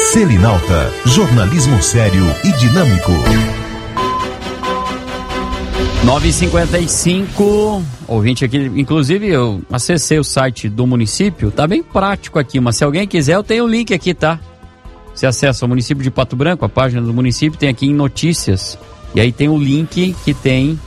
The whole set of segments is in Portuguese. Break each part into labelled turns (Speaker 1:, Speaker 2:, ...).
Speaker 1: Selinalta, jornalismo sério e dinâmico.
Speaker 2: 9h55, ouvinte aqui, inclusive eu acessei o site do município, tá bem prático aqui, mas se alguém quiser eu tenho o link aqui, tá? Você acessa o município de Pato Branco, a página do município, tem aqui em notícias, e aí tem o link que tem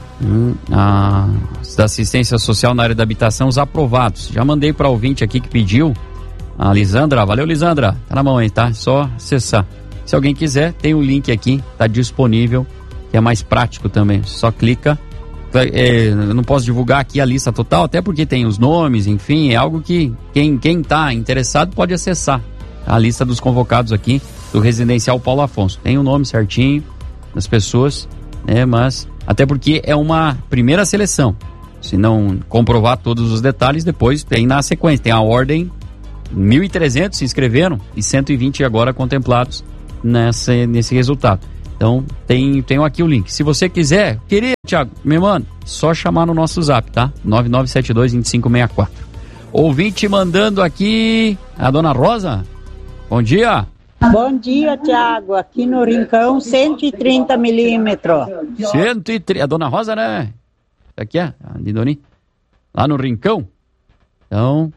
Speaker 2: da assistência social na área da habitação, os aprovados. Já mandei para ouvinte aqui que pediu, a Lisandra, valeu Lisandra, tá na mão aí, tá? Só acessar. Se alguém quiser, tem o link aqui, tá disponível, que é mais prático também, só clica. Eu não posso divulgar aqui a lista total, até porque tem os nomes, enfim, é algo que quem tá interessado pode acessar a lista dos convocados aqui do Residencial Paulo Afonso. Tem o nome certinho das pessoas, né? Mas até porque é uma primeira seleção. Se não comprovar todos os detalhes, depois tem na sequência, tem a ordem, 1.300 se inscreveram e 120 agora contemplados nesse resultado. Então, tenho aqui o link. Se você quiser, queria, Thiago, me manda, só chamar no nosso zap, tá? 9972-2564. Ouvinte mandando aqui, a dona Rosa. Bom dia.
Speaker 3: Bom dia, Thiago. Aqui no Rincão, 130 milímetros.
Speaker 2: 130, a dona Rosa, né? Aqui é, a Lidoni. Lá no Rincão. Então,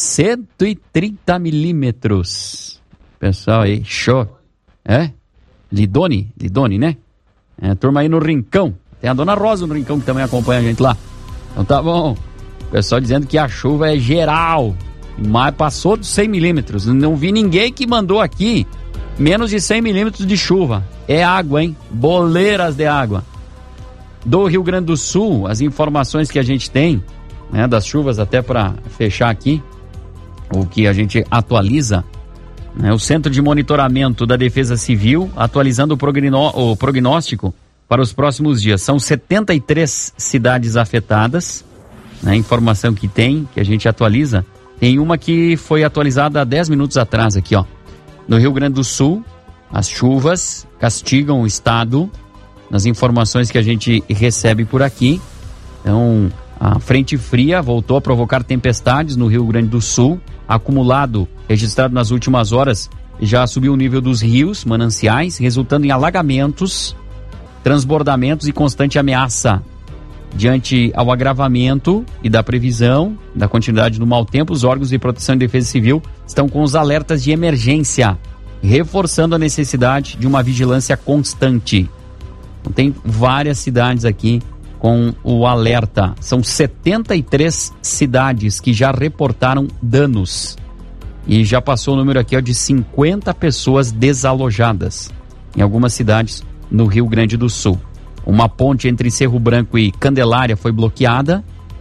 Speaker 2: 130 milímetros. Pessoal aí, show. É? Lidoni, né? É, turma aí no Rincão. Tem a dona Rosa no Rincão que também acompanha a gente lá. Então tá bom. O pessoal dizendo que a chuva é geral. Mas passou dos 100 milímetros. Não vi ninguém que mandou aqui menos de 100 milímetros de chuva. É água, hein? Boleiras de água. Do Rio Grande do Sul, as informações que a gente tem, né, das chuvas, até para fechar aqui, o que a gente atualiza, né, o Centro de Monitoramento da Defesa Civil, atualizando o prognóstico para os próximos dias. São 73 cidades afetadas, né, informação que tem, que a gente atualiza. Tem uma que foi atualizada há 10 minutos atrás aqui, ó. No Rio Grande do Sul, as chuvas castigam o estado, nas informações que a gente recebe por aqui. Então, a frente fria voltou a provocar tempestades no Rio Grande do Sul. Acumulado, registrado nas últimas horas, já subiu o nível dos rios, mananciais, resultando em alagamentos, transbordamentos e constante ameaça. Diante ao agravamento e da previsão da continuidade do mau tempo, os órgãos de proteção e defesa civil estão com os alertas de emergência, reforçando a necessidade de uma vigilância constante. Então, tem várias cidades aqui com o alerta. São 73 cidades que já reportaram danos. E já passou o número aqui, ó, de 50 pessoas desalojadas em algumas cidades no Rio Grande do Sul. Uma ponte entre Cerro Branco e Candelária foi bloqueada.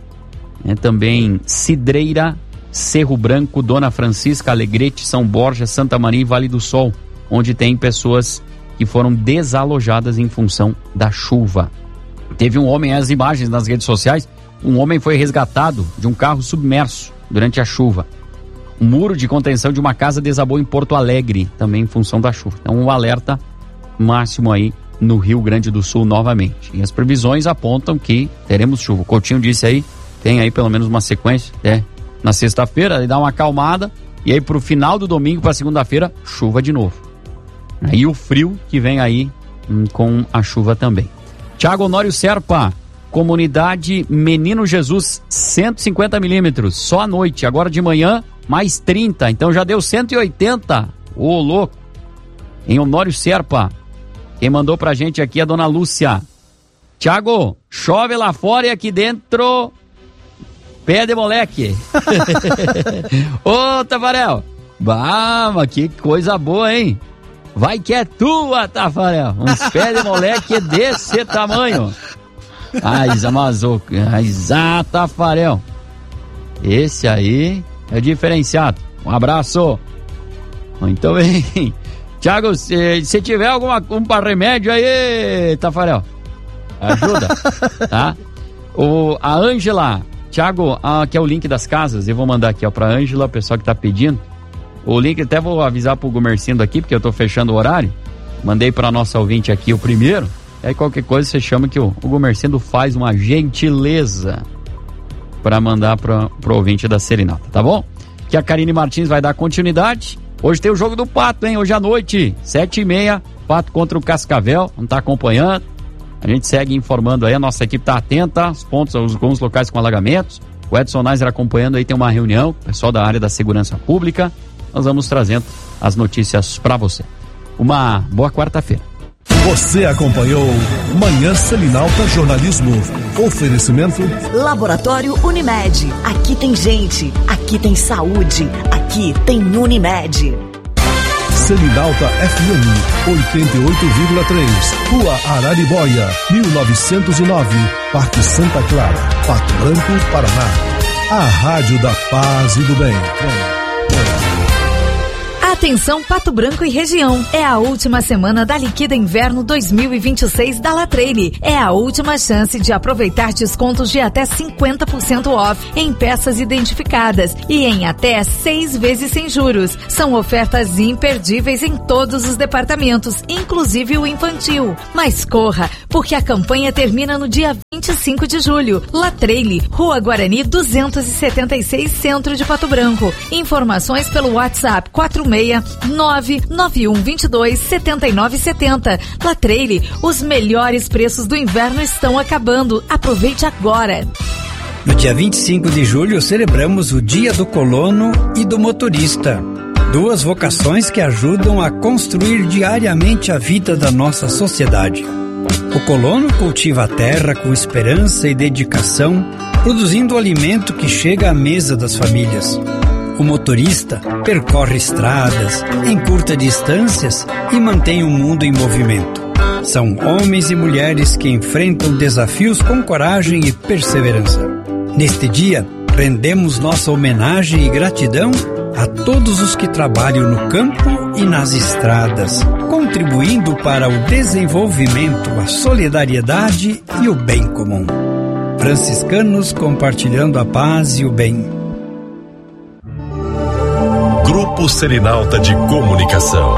Speaker 2: Também Cidreira, Cerro Branco, Dona Francisca, Alegrete, São Borja, Santa Maria e Vale do Sol, onde tem pessoas que foram desalojadas em função da chuva. Teve um homem, as imagens nas redes sociais, um homem foi resgatado de um carro submerso durante a chuva. Um muro de contenção de uma casa desabou em Porto Alegre, também em função da chuva. Então, um alerta máximo aí no Rio Grande do Sul novamente. E as previsões apontam que teremos chuva. O Coutinho disse aí, tem aí pelo menos uma sequência, na sexta-feira, ele dá uma acalmada, e aí pro final do domingo para segunda-feira, chuva de novo. Aí o frio que vem aí com a chuva também. Thiago Honório Serpa, comunidade Menino Jesus, 150 milímetros, só à noite, agora de manhã, mais 30, então já deu 180, ô louco, em Honório Serpa. Quem mandou pra gente aqui é a dona Lúcia. Thiago, chove lá fora e aqui dentro, pé de moleque. Ô, Tafarel, mas que coisa boa, hein? Vai que é tua, Tafarel. Uns pés de moleque desse tamanho. Ai, Zamazoco. Ai, Tafarel. Esse aí é diferenciado. Um abraço. Muito bem. Thiago, se tiver algum para remédio aí, Tafarel, ajuda, tá? A Ângela, Thiago, que é o link das casas, eu vou mandar aqui, ó, pra Ângela, o pessoal que tá pedindo. O link, até vou avisar pro Gumercindo aqui, porque eu tô fechando o horário. Mandei pra nossa ouvinte aqui o primeiro. E aí qualquer coisa você chama que o Gumercindo faz uma gentileza pra mandar pro ouvinte da Serenata, tá bom? Que a Karine Martins vai dar continuidade. Hoje tem o jogo do Pato, hein? Hoje à noite, 7h30, Pato contra o Cascavel, não tá acompanhando. A gente segue informando aí, a nossa equipe tá atenta, os pontos, alguns locais com alagamentos. O Edson Neiser acompanhando aí, tem uma reunião, pessoal da área da segurança pública. Nós vamos trazendo as notícias para você. Uma boa quarta-feira.
Speaker 1: Você acompanhou Manhã Selinalta Jornalismo. Oferecimento
Speaker 4: Laboratório Unimed. Aqui tem gente, aqui tem saúde, aqui tem Unimed.
Speaker 1: Selinalta FM 88,3. Rua Araribóia, 1909. Parque Santa Clara, Pato Branco, Paraná. A Rádio da Paz e do Bem.
Speaker 5: Atenção Pato Branco e região, é a última semana da Liquida Inverno 2026 da Latreille. É a última chance de aproveitar descontos de até 50% off em peças identificadas e em até 6 vezes sem juros. São ofertas imperdíveis em todos os departamentos, inclusive o infantil. Mas corra, porque a campanha termina no dia 25 de julho. Latreille, Rua Guarani 276, Centro de Pato Branco. Informações pelo WhatsApp 46991227970. Latreille, os melhores preços do inverno estão acabando. Aproveite agora.
Speaker 6: No dia 25 de julho, celebramos o Dia do Colono e do Motorista. Duas vocações que ajudam a construir diariamente a vida da nossa sociedade. O colono cultiva a terra com esperança e dedicação, produzindo o alimento que chega à mesa das famílias. O motorista percorre estradas, encurta distâncias e mantém o mundo em movimento. São homens e mulheres que enfrentam desafios com coragem e perseverança. Neste dia, rendemos nossa homenagem e gratidão a todos os que trabalham no campo e nas estradas, contribuindo para o desenvolvimento, a solidariedade e o bem comum. Franciscanos compartilhando a paz e o bem.
Speaker 1: Grupo Selinalta de Comunicação.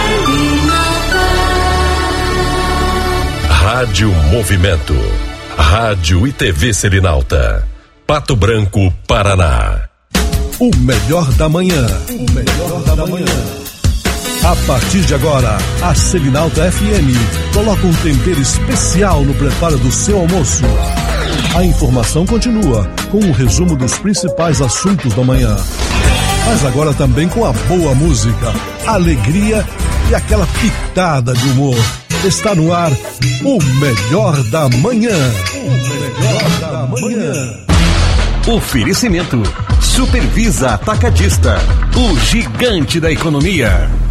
Speaker 1: Rádio Movimento. Rádio e TV Selinalta. Pato Branco, Paraná. O melhor da manhã. O melhor da manhã. A partir de agora, a Selinalta FM coloca um tempero especial no preparo do seu almoço. A informação continua com um resumo dos principais assuntos da manhã. Mas agora também com a boa música, alegria e aquela pitada de humor. Está no ar o melhor da manhã. O melhor da manhã.
Speaker 7: Oferecimento Supervisa Atacadista, o gigante da economia.